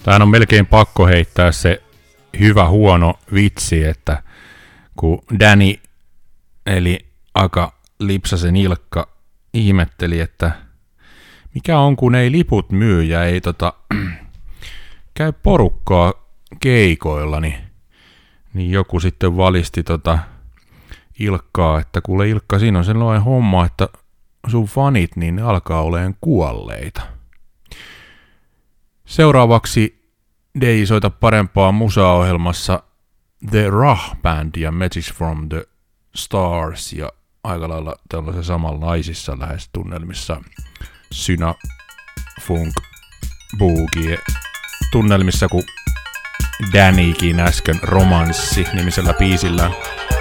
Tähän on melkein pakko heittää se hyvä huono vitsi, että kun Danny eli Aka Lipsasen Ilkka ihmetteli, että mikä on kun ei liput myy ja ei käy porukkaa keikoilla, niin joku sitten valisti Ilkkaa, että kuule Ilkka, siinä on sellainen homma, että sun fanit niin ne alkaa olemaan kuolleita. Seuraavaksi DJ soita parempaa musaohjelmassa The Rah Band ja Message from the Stars ja aika lailla tällaisissa samanlaisissa lähes tunnelmissa Syna Funk Boogie tunnelmissa kuin Dannykin äsken Romanssi nimisellä biisillä.